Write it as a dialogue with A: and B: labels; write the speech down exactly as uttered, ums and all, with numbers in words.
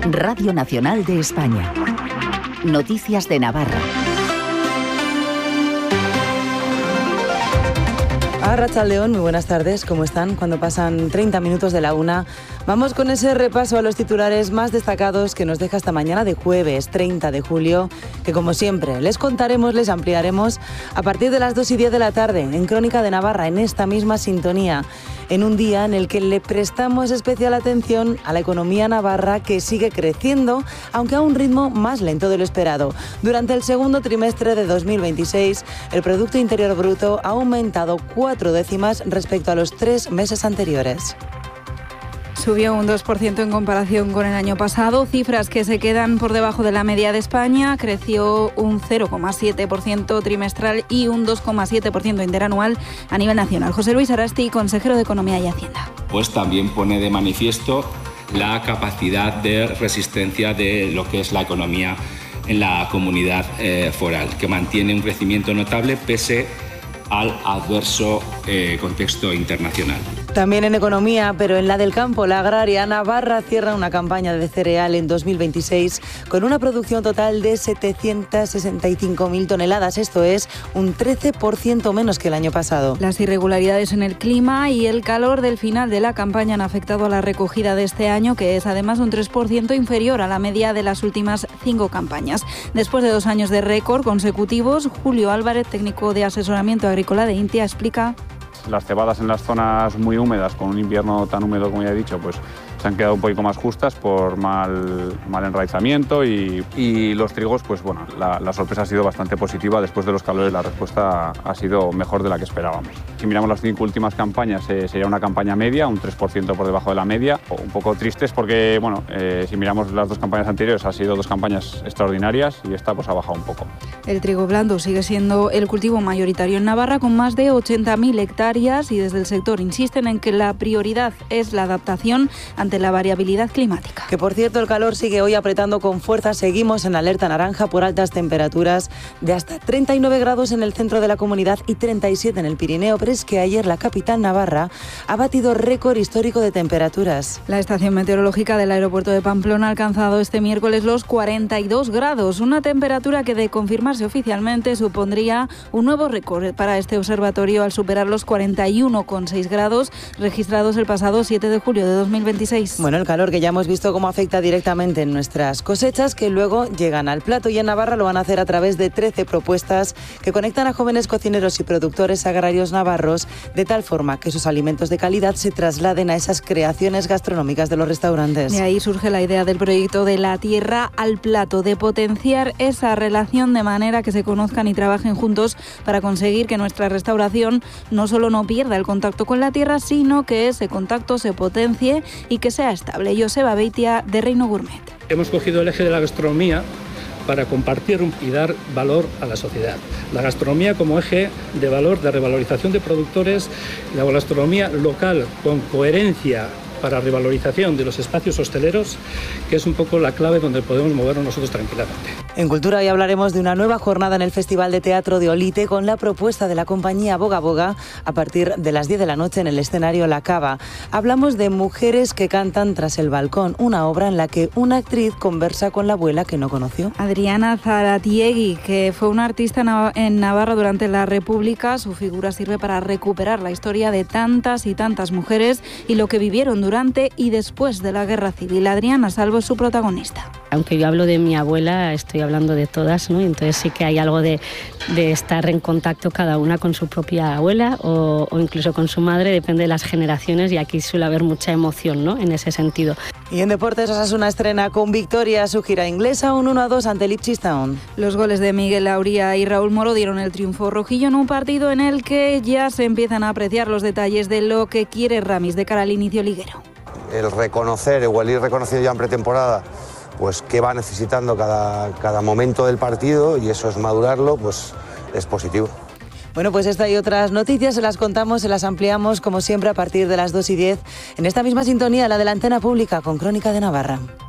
A: Radio Nacional de España. Noticias de Navarra.
B: Arratsaldeon, muy buenas tardes, ¿cómo están? Cuando pasan treinta minutos de la una, vamos con ese repaso a los titulares más destacados que nos deja esta mañana de jueves treinta de julio, que como siempre les contaremos, les ampliaremos a partir de las dos y diez de la tarde en Crónica de Navarra, en esta misma sintonía, en un día en el que le prestamos especial atención a la economía navarra, que sigue creciendo, aunque a un ritmo más lento de lo esperado. Durante el segundo trimestre de dos mil veintiséis, el Producto Interior Bruto ha aumentado cuatro décimas respecto a los tres meses anteriores.
C: Subió un dos por ciento en comparación con el año pasado, cifras que se quedan por debajo de la media de España. Creció un cero coma siete por ciento trimestral y un dos coma siete por ciento interanual a nivel nacional. José Luis Arasti, consejero de Economía y Hacienda.
D: Pues también pone de manifiesto la capacidad de resistencia de lo que es la economía en la comunidad eh, foral, que mantiene un crecimiento notable pese al adverso eh, contexto internacional.
B: También en economía, pero en la del campo, la agraria, Navarra cierra una campaña de cereal en dos mil veintiséis con una producción total de setecientas sesenta y cinco mil toneladas. Esto es un trece por ciento menos que el año pasado.
C: Las irregularidades en el clima y el calor del final de la campaña han afectado a la recogida de este año, que es además un tres por ciento inferior a la media de las últimas cinco campañas. Después de dos años de récord consecutivos, Julio Álvarez, técnico de asesoramiento agrícola de Intia, explica:
E: las cebadas en las zonas muy húmedas, con un invierno tan húmedo como ya he dicho, pues se han quedado un poco más justas por mal, mal enraizamiento y, y los trigos, pues bueno, la, la sorpresa ha sido bastante positiva. Después de los calores la respuesta ha sido mejor de la que esperábamos. Si miramos las cinco últimas campañas, eh, sería una campaña media, un tres por ciento por debajo de la media. Un poco tristes porque, bueno, eh, si miramos las dos campañas anteriores, han sido dos campañas extraordinarias y esta pues ha bajado un poco.
C: El trigo blando sigue siendo el cultivo mayoritario en Navarra, con más de ochenta mil hectáreas, y desde el sector insisten en que la prioridad es la adaptación ante la variabilidad climática.
B: Que por cierto, el calor sigue hoy apretando con fuerza. Seguimos en alerta naranja por altas temperaturas de hasta treinta y nueve grados en el centro de la comunidad y treinta y siete en el Pirineo, pero es que ayer la capital navarra ha batido récord histórico de temperaturas.
C: La estación meteorológica del aeropuerto de Pamplona ha alcanzado este miércoles los cuarenta y dos grados, una temperatura que, de confirmarse oficialmente, supondría un nuevo récord para este observatorio al superar los cuarenta y uno coma seis grados registrados el pasado siete de julio de dos mil veintiséis.
B: Bueno, el calor que ya hemos visto cómo afecta directamente en nuestras cosechas, que luego llegan al plato, y en Navarra lo van a hacer a través de trece propuestas que conectan a jóvenes cocineros y productores agrarios navarros, de tal forma que sus alimentos de calidad se trasladen a esas creaciones gastronómicas de los restaurantes.
C: De ahí surge la idea del proyecto de la tierra al plato, de potenciar esa relación de manera que se conozcan y trabajen juntos para conseguir que nuestra restauración no solo no pierda el contacto con la tierra, sino que ese contacto se potencie y que sea estable. Joseba Beitia, de Reino Gourmet.
F: Hemos cogido el eje de la gastronomía para compartir y dar valor a la sociedad. La gastronomía como eje de valor, de revalorización de productores, la gastronomía local con coherencia para revalorización de los espacios hosteleros, que es un poco la clave donde podemos movernos nosotros tranquilamente.
B: En Cultura hoy hablaremos de una nueva jornada en el Festival de Teatro de Olite, con la propuesta de la compañía Boga Boga a partir de las diez de la noche en el escenario La Cava. Hablamos de Mujeres que cantan tras el balcón, una obra en la que una actriz conversa con la abuela que no conoció.
C: Adriana Zaratiegui, que fue una artista en Navarra durante la República, su figura sirve para recuperar la historia de tantas y tantas mujeres y lo que vivieron durante y después de la Guerra Civil. Adriana Salvo es su protagonista.
G: Aunque yo hablo de mi abuela, estoy hablando de todas, ¿no? Entonces sí que hay algo de, de estar en contacto cada una con su propia abuela o, o incluso con su madre, depende de las generaciones, y aquí suele haber mucha emoción, ¿no?, en ese sentido.
B: Y en deportes, Osasuna estrena con victoria su gira inglesa, un uno a dos ante el Ipswich Town.
C: Los goles de Miguel Auría y Raúl Moro dieron el triunfo rojillo en un partido en el que ya se empiezan a apreciar los detalles de lo que quiere Ramis de cara al inicio liguero.
H: El reconocer o el ir reconocido ya en pretemporada pues qué va necesitando cada, cada momento del partido, y eso es madurarlo, pues es positivo.
B: Bueno, pues esta y otras noticias se las contamos, se las ampliamos como siempre a partir de las dos y diez en esta misma sintonía, la de la antena pública, con Crónica de Navarra.